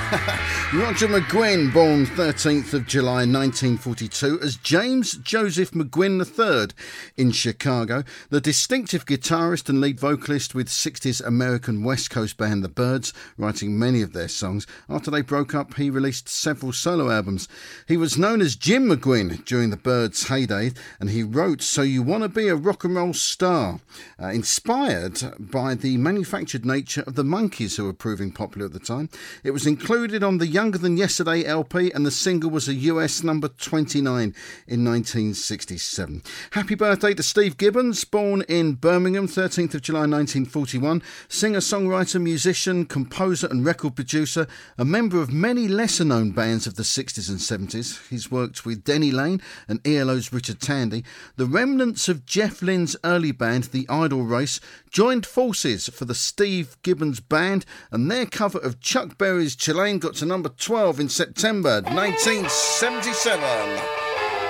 Roger McGuinn, born 13th of July 1942 as James Joseph McGuinn III in Chicago, the distinctive guitarist and lead vocalist with 60s American West Coast band The Byrds, writing many of their songs. After they broke up, he released several solo albums. He was known as Jim McGuinn during The Byrds' heyday, and he wrote So You Wanna Be a Rock and Roll Star, inspired by the manufactured nature of the Monkees, who were proving popular at the time. It was included on the Younger Than Yesterday LP, and the single was a US number 29 in 1967. Happy birthday to Steve Gibbons, born in Birmingham, 13th of July 1941. Singer, songwriter, musician, composer and record producer, a member of many lesser-known bands of the 60s and 70s. He's worked with Denny Laine and ELO's Richard Tandy. The remnants of Jeff Lynne's early band, The Idle Race, joined forces for the Steve Gibbons Band, and their cover of Chuck Berry's Chilean got to number 12 in September 1977.